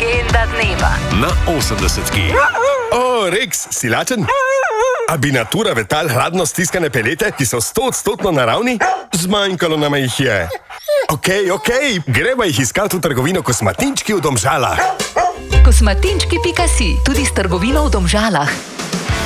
Legenda dneva. Na 80-ki. O, Rex, si lačen? A bi natura vetal hladno stiskane pelete, ki so 100% naravni? Zmanjkalo nama jih je. Okej, greva jih iskati v trgovino Kosmatinčki v Domžalah. Kosmatinčki.si, tudi s trgovino v Domžalah.